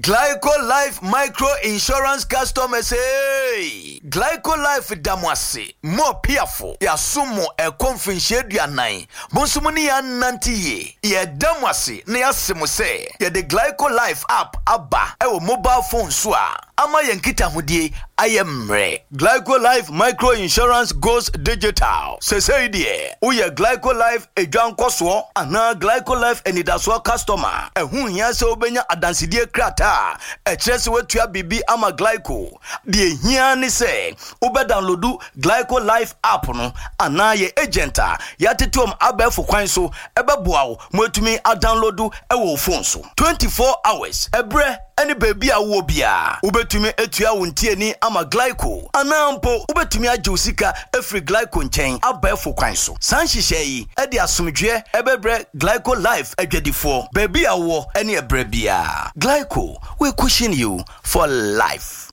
Glyco Life Micro Insurance customers, hey! Glyco Life damwase, more piafo, ya sumo e konfinshe duanai, bonsumuni ya nantiye, ye damwase, ne ya simuse, ye de Glyco Life app abba, ewo mobile phone swa, ama yankita hudie, ayemre. Glyco Life Micro Insurance goes digital. Sese idie, uye Glyco Life ejuan koswo, ana Glyco Life enidaswa customer, yase obenya adansidie krata, chese wetua bibi ama Glyco. Die hia ni se, ube downloadu Glyco Life app no, ana ye agenta, yatetuom abefu kwanso, ebe buawo, mwetumi a downloadu ewo phone so. 24 hours, ebre, any baby a wobia, ubetumi etua wuntie ni ama Glyco. Anampo, ubetumi a josika efri Glyco nchen, abefu kwanso. Sanshisheyi, edi asumdwe, ebebre Glyco Life ejwedifo, baby a wo, any a brebia. Glyco, we cushion you for life.